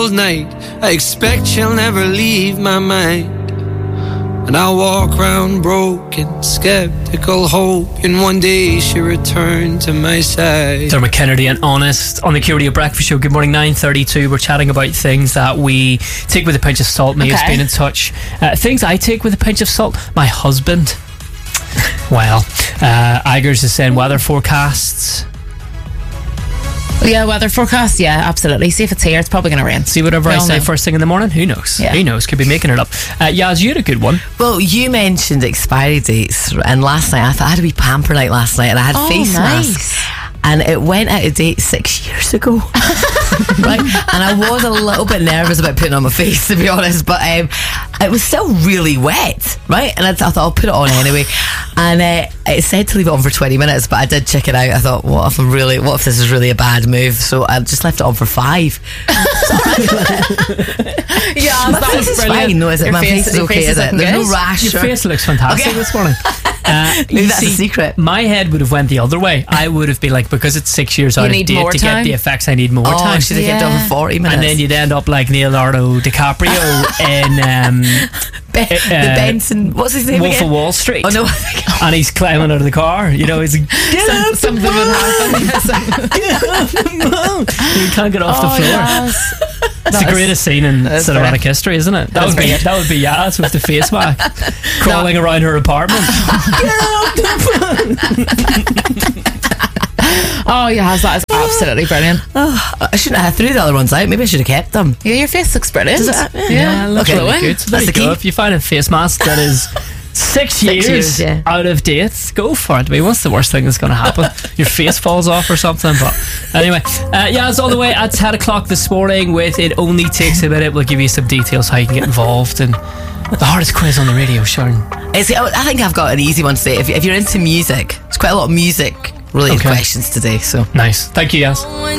night. I expect she'll never leave my mind. And I'll walk round broken, skeptical, hoping one day she'll return to my side. Dermot Kennedy and Honest on the Q Radio Breakfast Show. Good morning, 9:32. We're chatting about things that we take with a pinch of salt. Mia's been in touch. Things I take with a pinch of salt. My husband. Well, Igers is saying weather forecasts. Yeah, weather forecast. Yeah, absolutely. See if it's here. It's probably going to rain. See whatever I say first thing in the morning. Who knows? Yeah. Who knows? Could be making it up. Yaz, you had a good one. Well, you mentioned expiry dates, and last night I thought I had a wee pamper night last night, and I had face masks, and it went out of date 6 years ago. Right, and I was a little bit nervous about putting it on my face, to be honest, but it was still really wet, right? And I thought I'll put it on anyway, and it said to leave it on for 20 minutes, but I did check it out. I thought, what if this is really a bad move? So I just left it on for 5. Yeah, my face is fine, though, is it? My face is okay, is it? There's no rash. Your face looks fantastic this morning. Maybe that's a secret. My head would have went the other way. I would have been like, because it's 6 years out of date, to get the effects, I need more time. Should have kept it on for 40 minutes. And then you'd end up like Leonardo DiCaprio in the Benson, what's his name Wolf again? of Wall Street. Oh no. And he's climbing out of the car. You know, he's like, something would happen. You can't get off the floor. Yes. It's the greatest scene in cinematic history, isn't it? That would be Yaz with the face mask crawling around her apartment. Oh, yes, that is absolutely brilliant. I shouldn't have threw the other ones out. Maybe I should have kept them. Yeah, your face looks brilliant. Does it? Yeah, looks okay. really good. So there you go. If you find a face mask that is 6 years out of date, go for it. I mean, what's the worst thing that's going to happen? Your face falls off or something. But anyway, it's all the way at 10 o'clock this morning with It Only Takes a Minute. We'll give you some details how you can get involved in the hardest quiz on the radio, Sharon. I think I've got an easy one today. If you're into music, there's quite a lot of music related questions today. So nice. Thank you, Yaz.